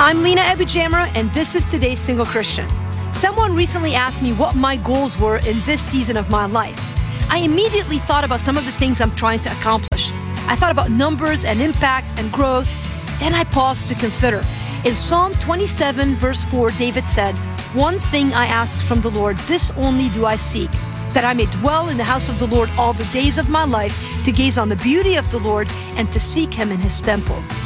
I'm Lena Abujamra, and this is today's Single Christian. Someone recently asked me what my goals were in this season of my life. I immediately thought about some of the things I'm trying to accomplish. I thought about numbers and impact and growth. Then I paused to consider. In Psalm 27, verse 4, David said, "One thing I ask from the Lord, this only do I seek, that I may dwell in the house of the Lord all the days of my life, to gaze on the beauty of the Lord and to seek him in his temple."